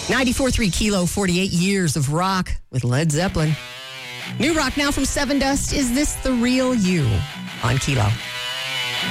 94.3 Kilo, 48 years of rock with Led Zeppelin. New rock now from Seven Dust. Is this the real you on Kilo?